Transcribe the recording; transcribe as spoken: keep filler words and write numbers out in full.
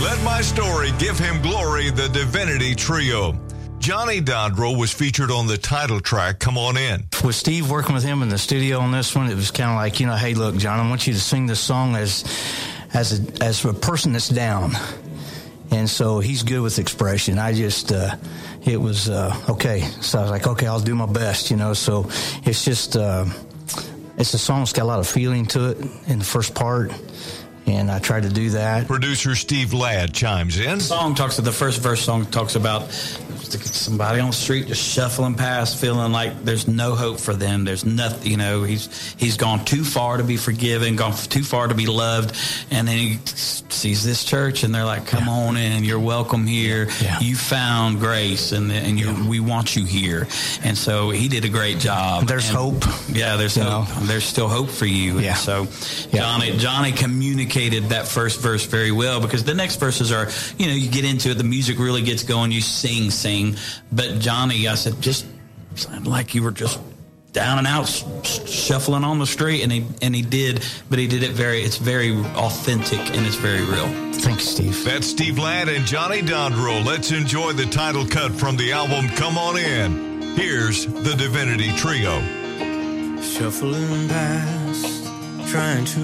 Let My Story Give Him Glory, the Divinity Trio. Johnny Dondro was featured on the title track, Come On In. With Steve working with him in the studio on this one, it was kind of like, you know, hey, look, John, I want you to sing this song as as a, as a person that's down. And so he's good with expression. I just, uh, it was, uh, okay. So I was like, okay, I'll do my best, you know. So it's just, uh, it's a song that's got a lot of feeling to it in the first part. And I tried to do that. Producer Steve Ladd chimes in. The song talks, the first verse song talks about somebody on the street just shuffling past, feeling like there's no hope for them. There's nothing, you know, he's he's gone too far to be forgiven, gone too far to be loved. And then he sees this church and they're like, come yeah. on in, you're welcome here. Yeah. You found grace and and you, yeah. we want you here. And so he did a great job. There's and, hope. Yeah, there's you hope. Know. There's still hope for you. Yeah. And so Johnny, Johnny communicated that first verse very well, because the next verses are, you know, you get into it, the music really gets going, you sing, sing. But Johnny, I said, just sounded like you were just down and out, sh- shuffling on the street, and he and he did, but he did it very, it's very authentic and it's very real. Thanks, Steve. That's Steve Ladd and Johnny Dondro. Let's enjoy the title cut from the album Come On In. Here's the Divinity Trio. Shuffling past, trying to